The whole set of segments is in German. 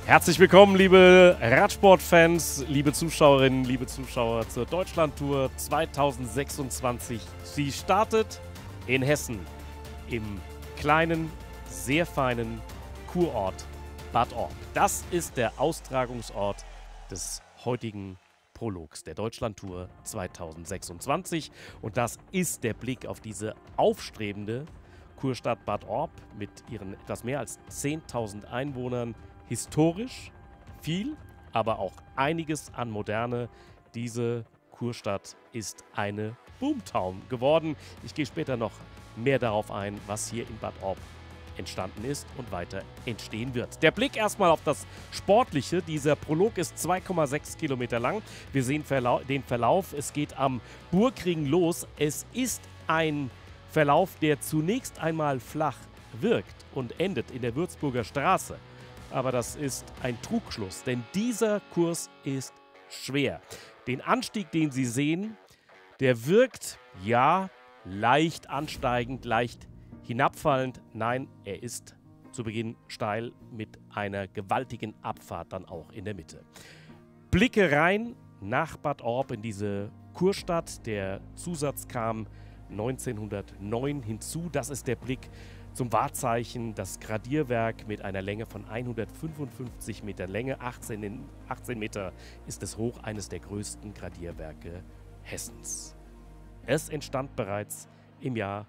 Herzlich willkommen, liebe Radsportfans, liebe Zuschauerinnen, liebe Zuschauer zur Deutschlandtour 2026. Sie startet in Hessen im kleinen, sehr feinen Kurort Bad Orb. Das ist der Austragungsort des heutigen Prologs der Deutschlandtour 2026 und das ist der Blick auf diese aufstrebende Kurstadt Bad Orb mit ihren etwas mehr als 10.000 Einwohnern. Historisch viel, aber auch einiges an Moderne. Diese Kurstadt ist eine Boomtown geworden. Ich gehe später noch mehr darauf ein, was hier in Bad Orb entstanden ist und weiter entstehen wird. Der Blick erstmal auf das Sportliche. Dieser Prolog ist 2,6 Kilometer lang. Wir sehen den Verlauf. Es geht am Burgring los. Es ist ein Verlauf, der zunächst einmal flach wirkt und endet in der Würzburger Straße. Aber das ist ein Trugschluss, denn dieser Kurs ist schwer. Den Anstieg, den Sie sehen, der wirkt, ja, leicht ansteigend, leicht hinabfallend. Nein, er ist zu Beginn steil mit einer gewaltigen Abfahrt dann auch in der Mitte. Blicke rein nach Bad Orb in diese Kurstadt. Der Zusatz kam 1909 hinzu. Das ist der Blick zum Wahrzeichen, das Gradierwerk mit einer Länge von 155 Meter Länge, 18 Meter ist es hoch, eines der größten Gradierwerke Hessens. Es entstand bereits im Jahr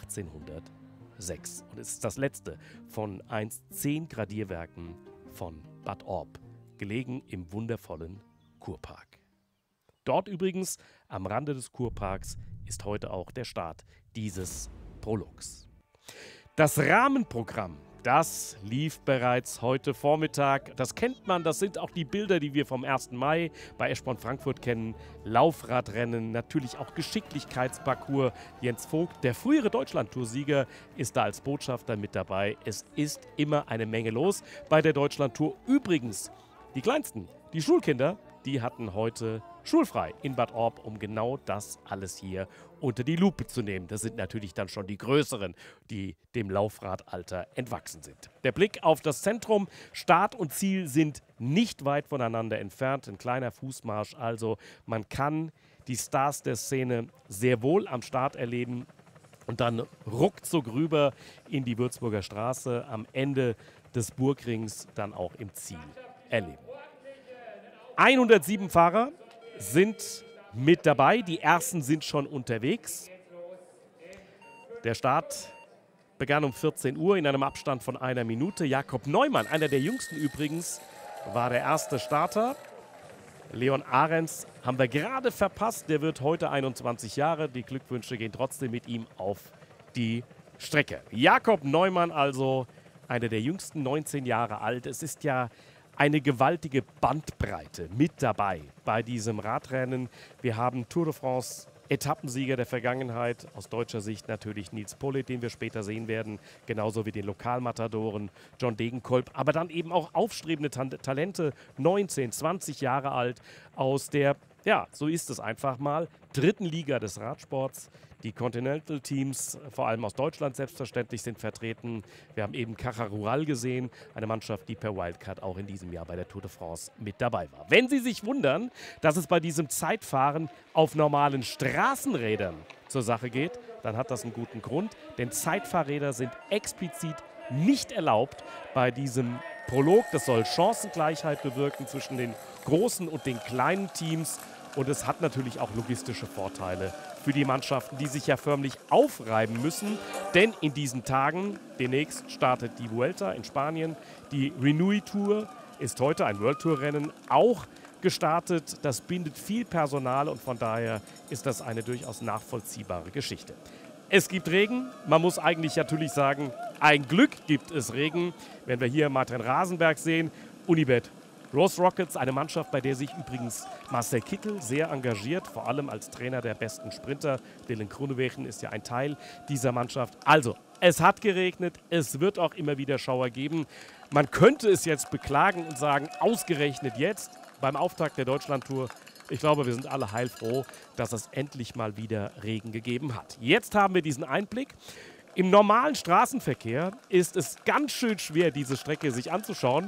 1806 und es ist das letzte von einst 10 Gradierwerken von Bad Orb, gelegen im wundervollen Kurpark. Dort übrigens, am Rande des Kurparks, ist heute auch der Start dieses Prologs. Das Rahmenprogramm, das lief bereits heute Vormittag. Das kennt man, das sind auch die Bilder, die wir vom 1. Mai bei Eschborn Frankfurt kennen. Laufradrennen, natürlich auch Geschicklichkeitsparcours. Jens Vogt, der frühere Deutschlandtour-Sieger, ist da als Botschafter mit dabei. Es ist immer eine Menge los bei der Deutschlandtour. Übrigens, die Kleinsten, die Schulkinder, die hatten heute schulfrei in Bad Orb, um genau das alles hier unter die Lupe zu nehmen. Das sind natürlich dann schon die Größeren, die dem Laufradalter entwachsen sind. Der Blick auf das Zentrum, Start und Ziel sind nicht weit voneinander entfernt. Ein kleiner Fußmarsch, also man kann die Stars der Szene sehr wohl am Start erleben und dann ruckzuck rüber in die Würzburger Straße, am Ende des Burgrings dann auch im Ziel erleben. 107 Fahrer sind mit dabei. Die ersten sind schon unterwegs. Der Start begann um 14 Uhr in einem Abstand von 1 Minute. Jakob Neumann, einer der jüngsten übrigens, war der erste Starter. Leon Ahrens haben wir gerade verpasst. Der wird heute 21 Jahre. Die Glückwünsche gehen trotzdem mit ihm auf die Strecke. Jakob Neumann also, einer der jüngsten, 19 Jahre alt. Es ist ja eine gewaltige Bandbreite mit dabei bei diesem Radrennen. Wir haben Tour de France Etappensieger der Vergangenheit, aus deutscher Sicht natürlich Nils Politt, den wir später sehen werden, genauso wie den Lokalmatadoren John Degenkolb, aber dann eben auch aufstrebende Talente, 19, 20 Jahre alt, aus der, ja, so ist es einfach mal, 3. Liga des Radsports. Die Continental-Teams, vor allem aus Deutschland selbstverständlich, sind vertreten. Wir haben eben Caja Rural gesehen, eine Mannschaft, die per Wildcard auch in diesem Jahr bei der Tour de France mit dabei war. Wenn Sie sich wundern, dass es bei diesem Zeitfahren auf normalen Straßenrädern zur Sache geht, dann hat das einen guten Grund, denn Zeitfahrräder sind explizit nicht erlaubt bei diesem Prolog. Das soll Chancengleichheit bewirken zwischen den großen und den kleinen Teams. Und es hat natürlich auch logistische Vorteile für die Mannschaften, die sich ja förmlich aufreiben müssen. Denn in diesen Tagen, demnächst startet die Vuelta in Spanien. Die Renui Tour ist heute ein World Tour Rennen auch gestartet. Das bindet viel Personal und von daher ist das eine durchaus nachvollziehbare Geschichte. Es gibt Regen. Man muss eigentlich natürlich sagen, ein Glück gibt es Regen. Wenn wir hier Martin Rasenberg sehen, Unibet Rose Rockets, eine Mannschaft, bei der sich übrigens Marcel Kittel sehr engagiert, vor allem als Trainer der besten Sprinter. Dylan Groenewegen ist ja ein Teil dieser Mannschaft. Also, es hat geregnet, es wird auch immer wieder Schauer geben. Man könnte es jetzt beklagen und sagen, ausgerechnet jetzt beim Auftakt der Deutschlandtour. Ich glaube, wir sind alle heilfroh, dass es endlich mal wieder Regen gegeben hat. Jetzt haben wir diesen Einblick. Im normalen Straßenverkehr ist es ganz schön schwer, diese Strecke sich anzuschauen.